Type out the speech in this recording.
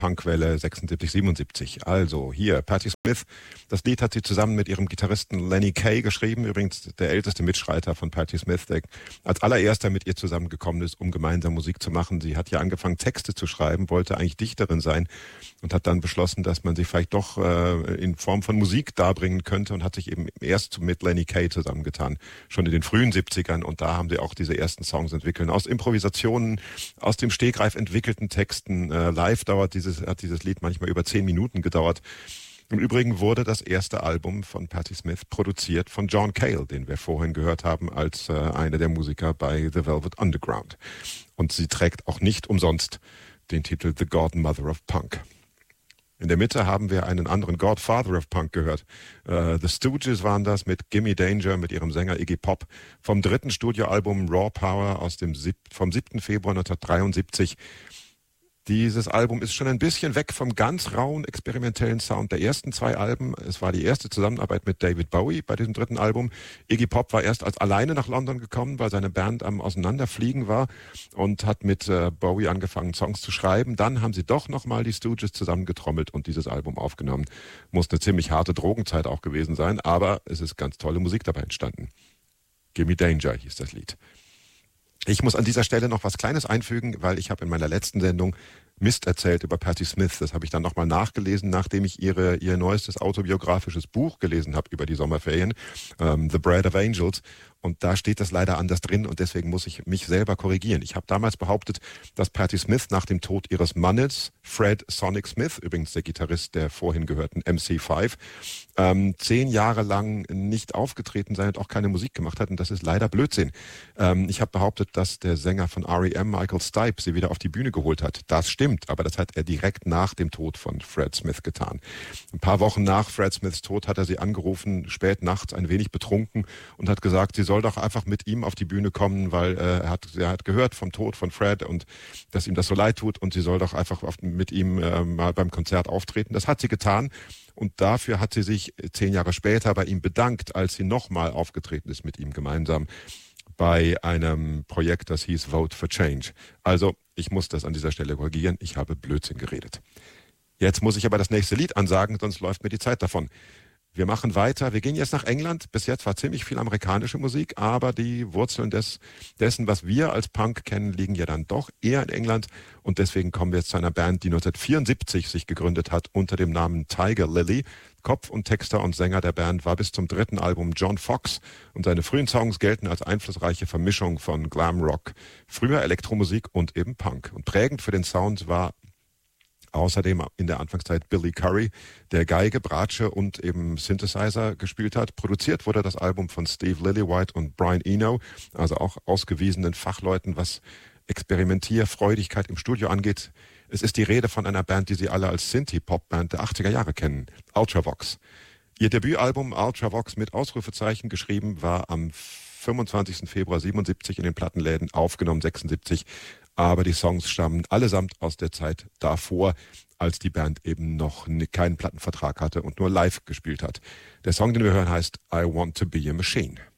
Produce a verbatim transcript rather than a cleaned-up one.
Punkwelle sechsundsiebzig, siebenundsiebzig. Also hier, Patti Smith. Das Lied hat sie zusammen mit ihrem Gitarristen Lenny Kaye geschrieben. Übrigens der älteste Mitstreiter von Patti Smith, der als allererster mit ihr zusammengekommen ist, um gemeinsam Musik zu machen. Sie hat ja angefangen, Texte zu schreiben, wollte eigentlich Dichterin sein und hat dann beschlossen, dass man sie vielleicht doch äh, in Form von Musik darbringen könnte und hat sich eben erst mit Lenny Kaye zusammengetan, schon in den frühen siebzigern. Und da haben sie auch diese ersten Songs entwickelt. Aus Improvisationen, aus dem Stegreif entwickelten Texten. Äh, live dauert dieses hat dieses Lied manchmal über zehn Minuten gedauert. Im Übrigen wurde das erste Album von Patti Smith produziert von John Cale, den wir vorhin gehört haben als äh, einer der Musiker bei The Velvet Underground. Und sie trägt auch nicht umsonst den Titel The Godmother of Punk. In der Mitte haben wir einen anderen Godfather of Punk gehört. Uh, The Stooges waren das mit Gimme Danger, mit ihrem Sänger Iggy Pop, vom dritten Studioalbum Raw Power aus dem sieb- vom siebten Februar neunzehnhundertdreiundsiebzig. Dieses Album ist schon ein bisschen weg vom ganz rauen, experimentellen Sound der ersten zwei Alben. Es war die erste Zusammenarbeit mit David Bowie bei diesem dritten Album. Iggy Pop war erst als alleine nach London gekommen, weil seine Band am Auseinanderfliegen war und hat mit äh, Bowie angefangen, Songs zu schreiben. Dann haben sie doch nochmal die Stooges zusammengetrommelt und dieses Album aufgenommen. Muss eine ziemlich harte Drogenzeit auch gewesen sein, aber es ist ganz tolle Musik dabei entstanden. Gimme Danger hieß das Lied. Ich muss an dieser Stelle noch was Kleines einfügen, weil ich habe in meiner letzten Sendung Mist erzählt über Patti Smith. Das habe ich dann nochmal nachgelesen, nachdem ich ihre, ihr neuestes autobiografisches Buch gelesen habe über die Sommerferien, ähm, The Bread of Angels. Und da steht das leider anders drin und deswegen muss ich mich selber korrigieren. Ich habe damals behauptet, dass Patti Smith nach dem Tod ihres Mannes, Fred Sonic Smith, übrigens der Gitarrist der vorhin gehörten M C fünf, ähm, zehn Jahre lang nicht aufgetreten sei und auch keine Musik gemacht hat. Und das ist leider Blödsinn. Ähm, ich habe behauptet, dass der Sänger von R E M, Michael Stipe, sie wieder auf die Bühne geholt hat. Das stimmt, aber das hat er direkt nach dem Tod von Fred Smith getan. Ein paar Wochen nach Fred Smiths Tod hat er sie angerufen, spät nachts, ein wenig betrunken und hat gesagt, sie soll doch einfach mit ihm auf die Bühne kommen, weil äh, er, hat, er hat gehört vom Tod von Fred und dass ihm das so leid tut und sie soll doch einfach auf, mit ihm äh, mal beim Konzert auftreten. Das hat sie getan und dafür hat sie sich zehn Jahre später bei ihm bedankt, als sie nochmal aufgetreten ist mit ihm gemeinsam bei einem Projekt, das hieß Vote for Change. Also, ich muss das an dieser Stelle korrigieren, ich habe Blödsinn geredet. Jetzt muss ich aber das nächste Lied ansagen, sonst läuft mir die Zeit davon. Wir machen weiter. Wir gehen jetzt nach England. Bis jetzt war ziemlich viel amerikanische Musik, aber die Wurzeln des, dessen, was wir als Punk kennen, liegen ja dann doch eher in England. Und deswegen kommen wir jetzt zu einer Band, die neunzehnhundertvierundsiebzig sich gegründet hat unter dem Namen Tiger Lily. Kopf und Texter und Sänger der Band war bis zum dritten Album John Fox und seine frühen Songs gelten als einflussreiche Vermischung von Glamrock, früher Elektromusik und eben Punk. Und prägend für den Sound war außerdem in der Anfangszeit Billy Currie, der Geige, Bratsche und eben Synthesizer gespielt hat. Produziert wurde das Album von Steve Lillywhite und Brian Eno, also auch ausgewiesenen Fachleuten, was Experimentierfreudigkeit im Studio angeht. Es ist die Rede von einer Band, die Sie alle als Synthie-Pop-Band der achtziger Jahre kennen, Ultravox. Ihr Debütalbum Ultravox mit Ausrufezeichen geschrieben war am fünfundzwanzigsten Februar siebenundsiebzig in den Plattenläden, aufgenommen sechsundsiebzig. Aber die Songs stammen allesamt aus der Zeit davor, als die Band eben noch keinen Plattenvertrag hatte und nur live gespielt hat. Der Song, den wir hören, heißt I Want to Be a Machine.